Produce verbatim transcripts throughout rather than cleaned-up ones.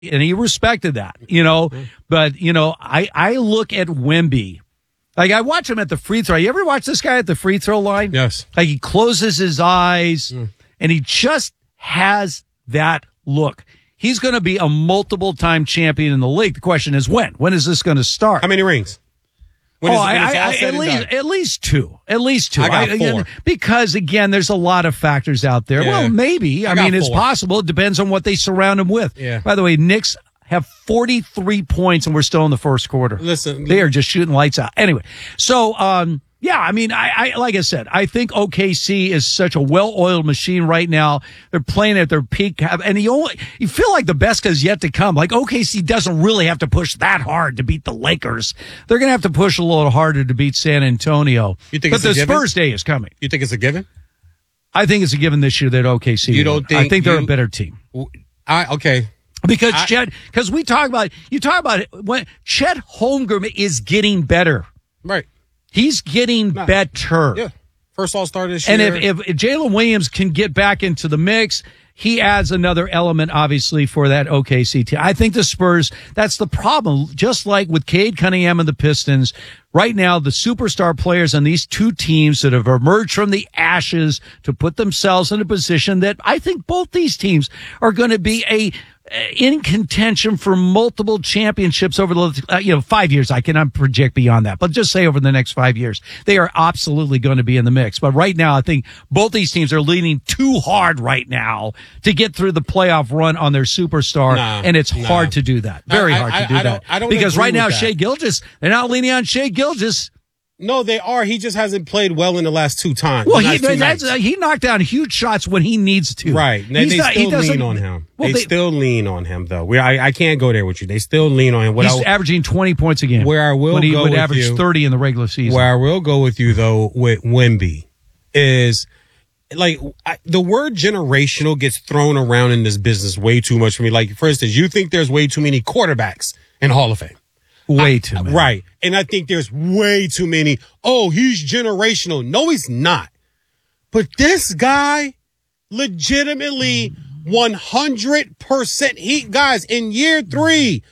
and he respected that, you know. Mm-hmm. But, you know, I, I look at Wemby. Like, I watch him at the free throw. You ever watch this guy at the free throw line? Yes. Like, he closes his eyes, mm. and he just has that look. He's going to be a multiple-time champion in the league. The question is when? When is this going to start? How many rings? When oh, is, I, I, I, at least at least two. At least two. I got I, four. Because, again, there's a lot of factors out there. Yeah. Well, maybe. I, I mean, it's four. possible. It depends on what they surround him with. Yeah. By the way, Knicks have forty-three points, and we're still in the first quarter. Listen. They are just shooting lights out. Anyway, so, um, yeah, I mean, I, I like I said, I think O K C is such a well-oiled machine right now. They're playing at their peak, and you only you feel like the best is yet to come. Like O K C doesn't really have to push that hard to beat the Lakers. They're going to have to push a little harder to beat San Antonio. You think but it's the a given? Spurs day is coming. You think it's a given? I think it's a given this year that O K C. You don't think? I think they're you, a better team. I okay. Because I, Chet, because we talk about you talk about it when Chet Holmgren is getting better. Right. He's getting nah. better. Yeah. First All-Star this and year. And if, if Jalen Williams can get back into the mix, he adds another element, obviously, for that O K C team. I think the Spurs, that's the problem. Just like with Cade Cunningham and the Pistons, right now, the superstar players on these two teams that have emerged from the ashes to put themselves in a position that I think both these teams are going to be a in contention for multiple championships over the, uh, you know, five years. I cannot project beyond that, but just say over the next five years, they are absolutely going to be in the mix. But right now, I think both these teams are leaning too hard right now to get through the playoff run on their superstar. Nah, and it's nah. hard to do that. Very I, hard I, to do I that. don't, I don't because right now, that. Shai Gilgeous, they're not leaning on Shai Gilgeous. No, they are. He just hasn't played well in the last two times. Well, he that's, uh, he knocked down huge shots when he needs to. Right. Now, they not, still lean on him. Well, they, they still lean on him, though. We, I, I can't go there with you. They still lean on him. What he's I, averaging twenty points a game. Where I will when he go would with average you, thirty in the regular season. Where I will go with you, though, with Wemby is, like, I, the word generational gets thrown around in this business way too much for me. Like, for instance, you think there's way too many quarterbacks in Hall of Fame. Way I, too many. Right. And I think there's way too many. Oh, he's generational. No, he's not. But this guy legitimately one hundred percent. He, guys, in year three,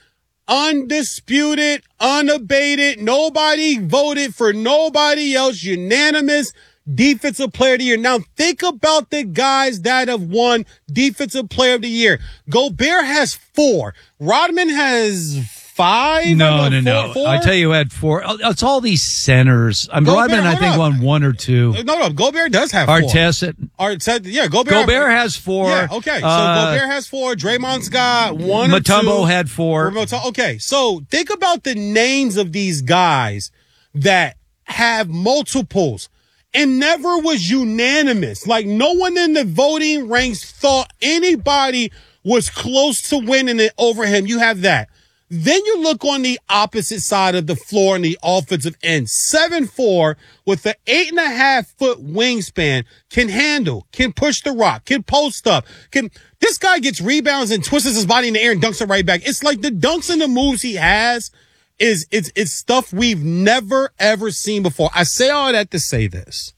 undisputed, unabated, nobody voted for nobody else, unanimous defensive player of the year. Now think about the guys that have won defensive player of the year. Gobert has four. Rodman has five? No, no, no, four, no. Four? I tell you who had four. It's all these centers. I'm Gobert, Rodman, I think, up. won one or two. No, no. Gobert does have four. Artest. Artest, yeah, Gobert. Gobert has four. Yeah, okay. So uh, Gobert has four. Draymond's got one Mutombo or two. had four. Okay, so think about the names of these guys that have multiples and never was unanimous. Like, no one in the voting ranks thought anybody was close to winning it over him. You have that. Then you look on the opposite side of the floor in the offensive end. seven four with an eight and a half foot wingspan, can handle, can push the rock, can post up, can, this guy gets rebounds and twists his body in the air and dunks it right back. It's like the dunks and the moves he has is, it's, it's stuff we've never ever seen before. I say all that to say this.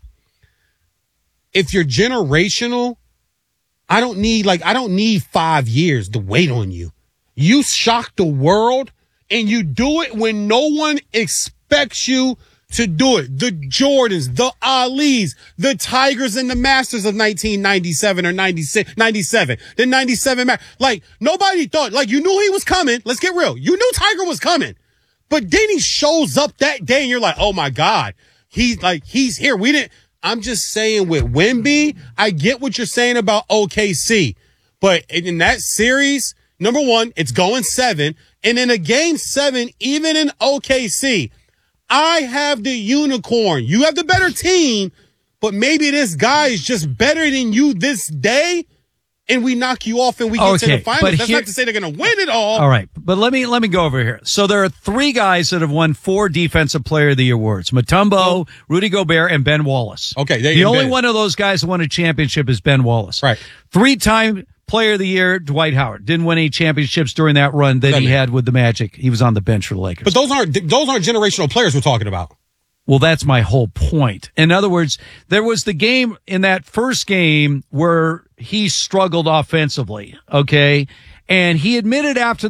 If you're generational, I don't need, like, I don't need five years to wait on you. You shock the world and you do it when no one expects you to do it. The Jordans, the Alis, the Tigers and the Masters of nineteen ninety-seven or ninety-six, ninety-seven, the ninety-seven, like nobody thought, like you knew he was coming. Let's get real. You knew Tiger was coming, but then he shows up that day and you're like, oh my God, he's like, he's here. We didn't, I'm just saying with Wemby, I get what you're saying about O K C, but in that series, number one, it's going seven. And in a game seven, even in O K C, I have the unicorn. You have the better team, but maybe this guy is just better than you this day. And we knock you off and we get okay, to the finals. That's here, not to say they're going to win it all. All right. But let me, let me go over here. So there are three guys that have won four defensive player of the year awards. Mutombo, oh. Rudy Gobert, and Ben Wallace. Okay. The only Ben. one of those guys who won a championship is Ben Wallace. Right. Three-time player of the year, Dwight Howard. Didn't win any championships during that run that he had with the Magic. He was on the bench for the Lakers. But those aren't, those aren't generational players we're talking about. Well, that's my whole point. In other words, there was the game in that first game where he struggled offensively, okay? And he admitted after